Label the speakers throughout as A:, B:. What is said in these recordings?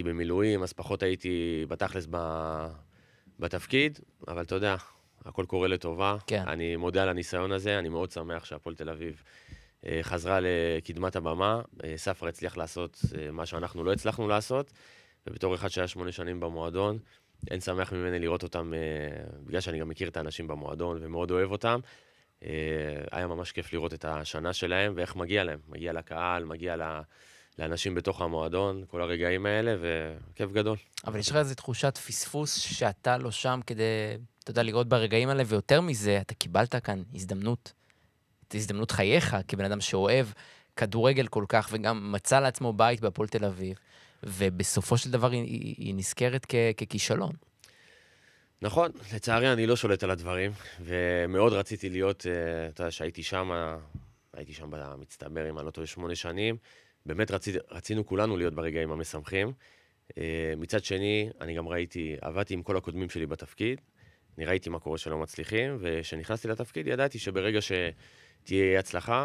A: הייתי במילואים, אז פחות הייתי בתכלס בתפקיד, אבל אתה יודע, הכל קורה לטובה.
B: כן.
A: אני מודה על הניסיון הזה, אני מאוד שמח שהפועל תל אביב חזרה לקדמת הבמה. ספרא הצליח לעשות מה שאנחנו לא הצלחנו לעשות, ובתור אחד שהיה 8 שנים במועדון, אין שמח ממני לראות אותם, בגלל שאני גם מכיר את האנשים במועדון ומאוד אוהב אותם. היה ממש כיף לראות את השנה שלהם ואיך מגיע להם. מגיע לקהל, מגיע לאנשים בתוך המועדון, כל הרגעים האלה, וכיף גדול.
B: אבל יש לך איזו תחושת פספוס שאתה לא שם כדי, אתה יודע, לראות ברגעים האלה, ויותר מזה, אתה קיבלת כאן הזדמנות. את הזדמנות חייך, כבן אדם שאוהב כדורגל כל כך, וגם מצא לעצמו בית בהפועל תל אביב, ובסופו של דבר היא נזכרת ככישלון.
A: נכון, לצערי אני לא שולט על הדברים, ומאוד רציתי להיות, אתה יודע, שהייתי שם, הייתי שם במצטבר, אם אני לא טועה, 8 שנים, באמת רצינו כולנו להיות ברגעים המשמחים. מצד שני, אני גם עבדתי עם כל הקודמים שלי בתפקיד, אני ראיתי מה קורה שלא מצליחים, וכשנכנסתי לתפקיד ידעתי שברגע שתהיה הצלחה,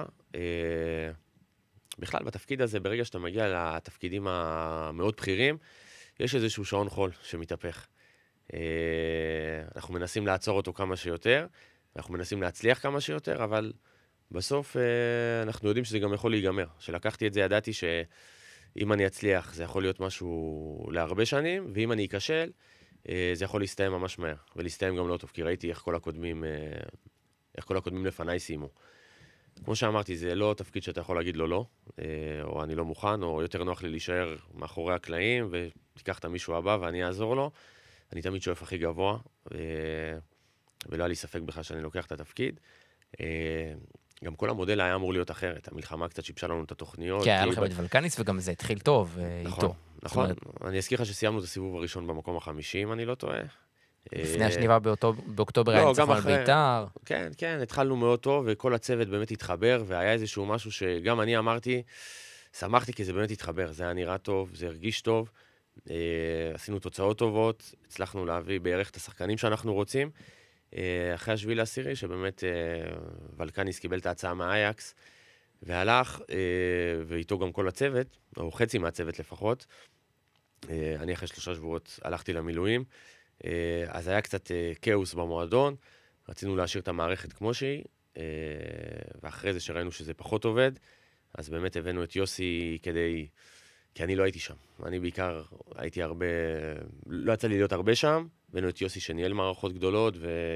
A: בכלל בתפקיד הזה, ברגע שאתה מגיע לתפקידים המאוד בכירים, יש איזשהו שעון חול שמתהפך. אנחנו מנסים לעצור אותו כמה שיותר, אנחנו מנסים להצליח כמה שיותר, אבל בסוף אנחנו יודעים שזה גם יכול להיגמר. כשלקחתי את זה, ידעתי שאם אני אצליח, זה יכול להיות משהו להרבה שנים, ואם אני אכשל, זה יכול להסתיים ממש מהר, ולהסתיים גם לא טוב, כי ראיתי איך כל הקודמים לפניי סיימו. כמו שאמרתי, זה לא תפקיד שאתה יכול להגיד לו לא, או אני לא מוכן, או יותר נוח לי להישאר מאחורי הקלעים, ותיקח את המישהו הבא ואני אעזור לו. אני תמיד שואף הכי גבוה, ולא היה לי ספק בכלל שאני לוקח את התפקיד. גם כל המודל היה אמור להיות אחרת. המלחמה קצת שיבשה לנו את התוכניות.
B: כן, היה לכם את ולקניס, וגם זה התחיל טוב איתו.
A: נכון. אני אזכיר לך שסיימנו את הסיבוב הראשון במקום ה-50, אם אני לא טועה.
B: לפני השניבה באוקטובר היה ניצחון על בית"ר.
A: כן, התחלנו מאוד טוב, וכל הצוות באמת התחבר, והיה איזשהו משהו שגם אני אמרתי, שמחתי כי זה באמת התחבר. זה היה נראה טוב, זה הרגיש טוב. עשינו תוצאות טובות, הצלחנו להביא בערך את השחקנים שאנחנו רוצים. אחרי השביעי לעשירי, שבאמת ולקניס קיבל את ההצעה מהאייקס, והלך, ואיתו גם כל הצוות, או חצי מהצוות לפחות. אני אחרי 3 שבועות הלכתי למילואים, אז היה קצת כאוס במועדון, רצינו להשאיר את המערכת כמו שהיא, ואחרי זה שראינו שזה פחות עובד, אז באמת הבאנו את יוסי כי אני לא הייתי שם. אני בעיקר הייתי לא יצא לי להיות הרבה שם, הבאנו את יוסי שניהל מערכות גדולות,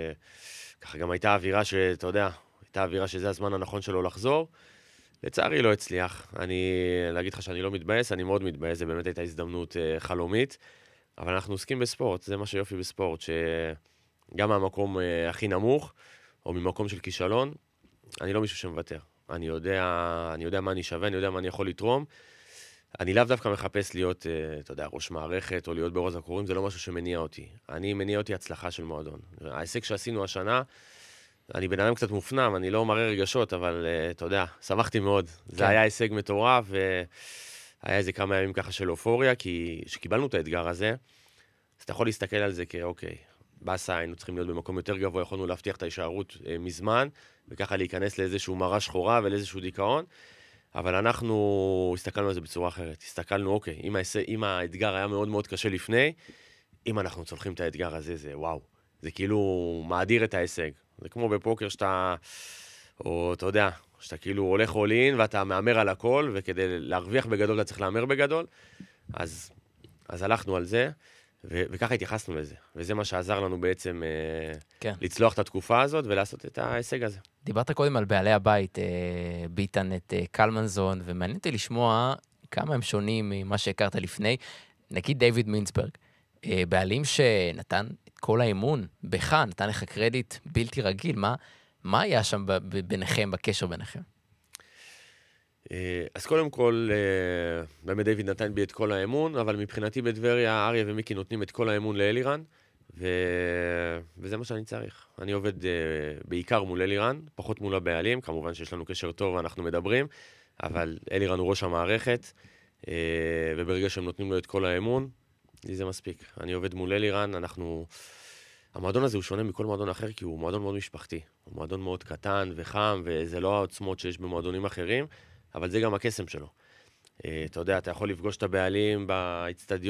A: וככה גם הייתה אווירה שאתה יודע, הייתה אווירה שזה הזמן הנכון שלו לחזור. לצערי לא הצליח. להגיד לך שאני לא מתבאס, אני מאוד מתבאס, זה באמת הייתה הזדמנות חלומית, אבל אנחנו עוסקים בספורט, זה מה שיופי בספורט, שגם מהמקום הכי נמוך, או ממקום של כישלון, אני לא מישהו שמוותר. אני יודע מה אני שווה, אני יודע מה אני יכול לתרום. אני לאו דווקא מחפש להיות, אתה יודע, ראש מערכת, או להיות ברוז הקורים, זה לא משהו שמניע אותי. מניע אותי הצלחה של מועדון. ההישג שעשינו השנה, אני בן אדם קצת מופנם, אני לא מראה רגשות, אבל אתה יודע, שמחתי מאוד. זה היה הישג מטורף, והיה איזה כמה ימים ככה של אופוריה, כי שקיבלנו את האתגר הזה, אז אתה יכול להסתכל על זה כאוקיי, בסה, היינו צריכים להיות במקום יותר גבוה, יכולנו להבטיח את ההישארות מזמן, וככה להיכנס לאיזשהו מראה שחורה ולאיזשהו דיכאון, אבל אנחנו הסתכלנו על זה בצורה אחרת. הסתכלנו, אוקיי, אם האתגר היה מאוד מאוד קשה לפני, אם אנחנו צולחים את האתגר הזה, זה וואו. זה כאילו מאדיר את ההישג. זה כמו בפוקר שאתה, או אתה יודע, שאתה כאילו הולך all in ואתה מאמר על הכל, וכדי להרוויח בגדול אתה צריך לאמר בגדול. אז הלכנו על זה, וככה התייחסנו לזה. וזה מה שעזר לנו בעצם לצלוח את התקופה הזאת ולעשות את ההישג הזה.
B: דיברת קודם על בעלי הבית, ביטן את קלמנזון, ומעניין אותי לשמוע כמה הם שונים ממה שהכרת לפני. נגיד דיוויד מינסברג, בעלים שנתן את כל האמון בך, נתן לך קרדיט בלתי רגיל, מה היה שם ביניכם, בקשר ביניכם?
A: אז קודם כל, באמת דיוויד נתן בי את כל האמון, אבל מבחינתי בדבריה, אריה ומיקי נותנים את כל האמון לאלירן, וזה מה שאני צריך. אני עובד בעיקר מול אלירן, פחות מול הבעלים, כמובן שיש לנו קשר טוב ואנחנו מדברים, אבל אלירן הוא ראש המערכת, וברגע שהם נותנים לו את כל האמון, לי זה מספיק. אני עובד מול אלירן, המועדון הזה הוא שונה מכל מועדון אחר, כי הוא מועדון מאוד משפחתי. הוא מועדון מאוד קטן וחם, וזה לא העוצמות שיש במועדונים אחרים, אבל זה גם הקסם שלו. אתה יודע, אתה יכול לפגוש את הבעלים באצטדיון,